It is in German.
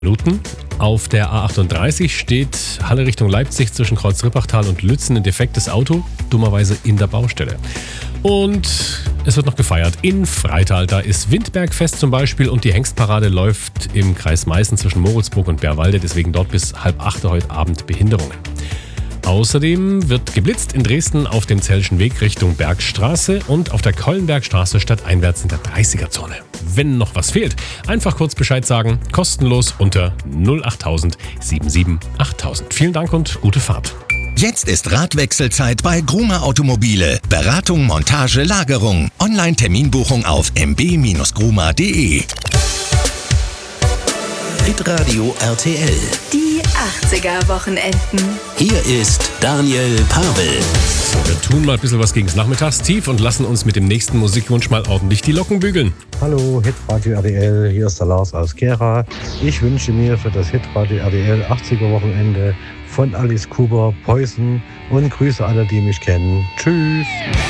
Minuten. Auf der A38 steht Halle Richtung Leipzig zwischen Kreuz-Rippachtal und Lützen ein defektes Auto, dummerweise in der Baustelle. Und es wird noch gefeiert in Freital. Da ist Windbergfest zum Beispiel und die Hengstparade läuft im Kreis Meißen zwischen Moritzburg und Bärwalde. Deswegen dort bis 7:30 heute Abend Behinderungen. Außerdem wird geblitzt in Dresden auf dem Zellschen Weg Richtung Bergstraße und auf der Kollenbergstraße stadteinwärts in der 30er-Zone. Wenn noch was fehlt, einfach kurz Bescheid sagen, kostenlos unter 08000 77 8000. Vielen Dank und gute Fahrt. Jetzt ist Radwechselzeit bei Grumer Automobile. Beratung, Montage, Lagerung. Online-Terminbuchung auf mb-grumer.de. Hitradio RTL. Die 80er-Wochenenden. Hier ist Daniel Pavel. Wir tun mal ein bisschen was gegen das Nachmittagstief und lassen uns mit dem nächsten Musikwunsch mal ordentlich die Locken bügeln. Hallo, Hitradio RTL, hier ist der Lars aus Gera. Ich wünsche mir für das Hitradio RTL 80er-Wochenende von Alice Cooper, Poison und grüße alle, die mich kennen. Tschüss.